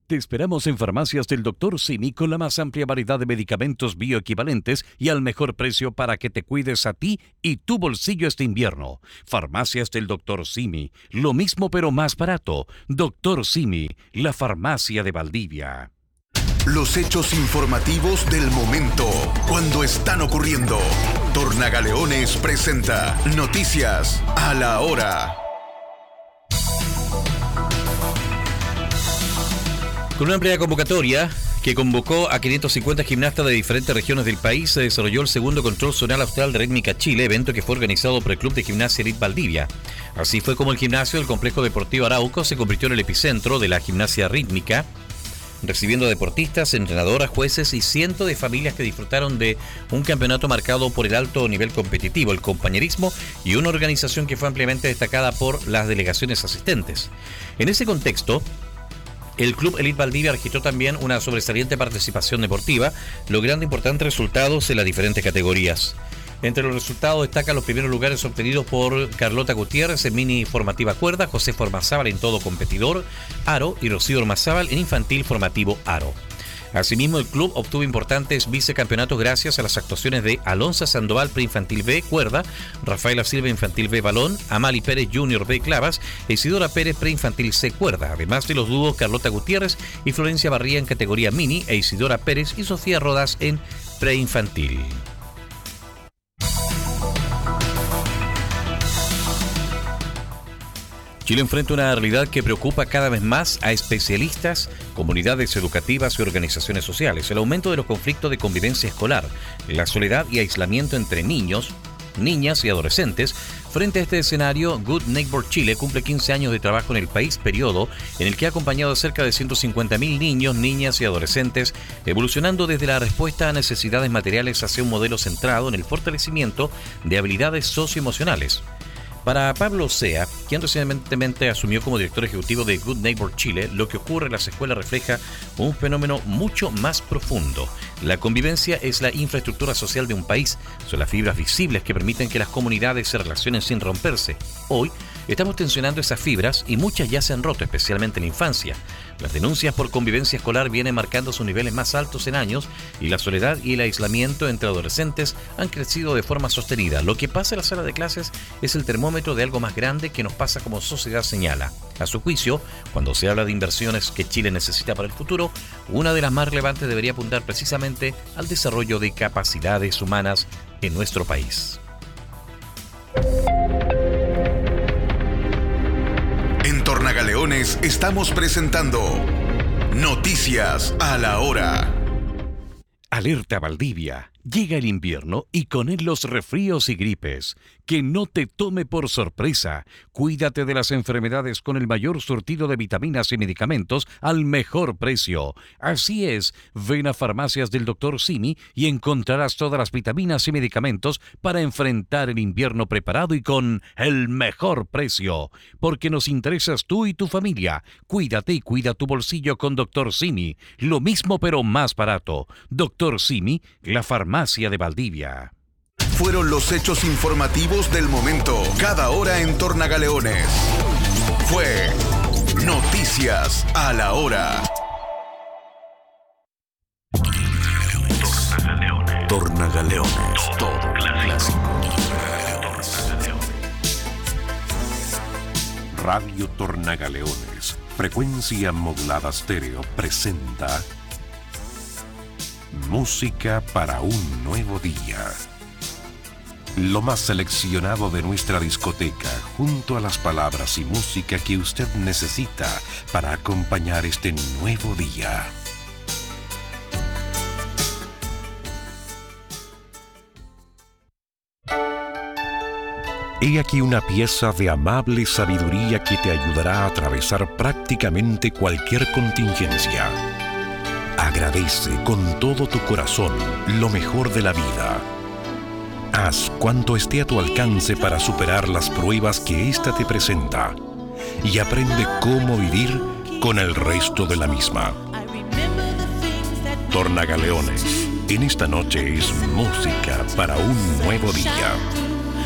Te esperamos en Farmacias del Dr. Simi con la más amplia variedad de medicamentos bioequivalentes y al mejor precio para que te cuides a ti y tu bolsillo este invierno. Farmacias del Dr. Simi, lo mismo pero más barato. Dr. Simi, la farmacia de Valdivia. Los hechos informativos del momento, cuando están ocurriendo. Tornagaleones presenta Noticias a la Hora. Con una amplia convocatoria que convocó a 550 gimnastas de diferentes regiones del país, se desarrolló el segundo Control Zonal Austral de Rítmica Chile, evento que fue organizado por el Club de Gimnasia Elite Valdivia. Así fue como el gimnasio del Complejo Deportivo Arauco se convirtió en el epicentro de la gimnasia rítmica, recibiendo a deportistas, entrenadoras, jueces y cientos de familias que disfrutaron de un campeonato marcado por el alto nivel competitivo, el compañerismo y una organización que fue ampliamente destacada por las delegaciones asistentes. En ese contexto, el Club Elite Valdivia registró también una sobresaliente participación deportiva, logrando importantes resultados en las diferentes categorías. Entre los resultados destacan los primeros lugares obtenidos por Carlota Gutiérrez en mini formativa cuerda, José Formazábal en todo competidor, aro, y Rocío Ormazábal en infantil formativo aro. Asimismo, el club obtuvo importantes vicecampeonatos gracias a las actuaciones de Alonso Sandoval preinfantil B cuerda, Rafaela Silva infantil B balón, Amali Pérez Junior B clavas e Isidora Pérez preinfantil C cuerda, además de los dúos Carlota Gutiérrez y Florencia Barría en categoría mini e Isidora Pérez y Sofía Rodas en preinfantil. Chile enfrenta una realidad que preocupa cada vez más a especialistas, comunidades educativas y organizaciones sociales. El aumento de los conflictos de convivencia escolar, la soledad y aislamiento entre niños, niñas y adolescentes. Frente a este escenario, Good Neighbor Chile cumple 15 años de trabajo en el país, periodo en el que ha acompañado a cerca de 150.000 niños, niñas y adolescentes, evolucionando desde la respuesta a necesidades materiales hacia un modelo centrado en el fortalecimiento de habilidades socioemocionales. Para Pablo Sea, quien recientemente asumió como director ejecutivo de Good Neighbor Chile, lo que ocurre en las escuelas refleja un fenómeno mucho más profundo. La convivencia es la infraestructura social de un país, son las fibras visibles que permiten que las comunidades se relacionen sin romperse. Hoy estamos tensionando esas fibras y muchas ya se han roto, especialmente en la infancia. Las denuncias por convivencia escolar vienen marcando sus niveles más altos en años y la soledad y el aislamiento entre adolescentes han crecido de forma sostenida. Lo que pasa en la sala de clases es el termómetro de algo más grande que nos pasa como sociedad, señala. A su juicio, cuando se habla de inversiones que Chile necesita para el futuro, una de las más relevantes debería apuntar precisamente al desarrollo de capacidades humanas en nuestro país. En Tornagaleones estamos presentando Noticias a la Hora. Alerta Valdivia. Llega el invierno y con él los resfríos y gripes. Que no te tome por sorpresa. Cuídate de las enfermedades con el mayor surtido de vitaminas y medicamentos al mejor precio. Así es, ven a Farmacias del Dr. Simi y encontrarás todas las vitaminas y medicamentos para enfrentar el invierno preparado y con el mejor precio. Porque nos interesas tú y tu familia. Cuídate y cuida tu bolsillo con Dr. Simi. Lo mismo pero más barato. Dr. Simi, la farmacia de Valdivia. Fueron los hechos informativos del momento, cada hora en Tornagaleones. Fue Noticias a la Hora. Tornagaleones, todo clásico. Radio Tornagaleones, frecuencia modulada estéreo, presenta Música para un nuevo día. Lo más seleccionado de nuestra discoteca, junto a las palabras y música que usted necesita para acompañar este nuevo día. He aquí una pieza de amable sabiduría que te ayudará a atravesar prácticamente cualquier contingencia. Agradece con todo tu corazón lo mejor de la vida. Haz cuanto esté a tu alcance para superar las pruebas que ésta te presenta y aprende cómo vivir con el resto de la misma. Tornagaleones, en esta noche es música para un nuevo día.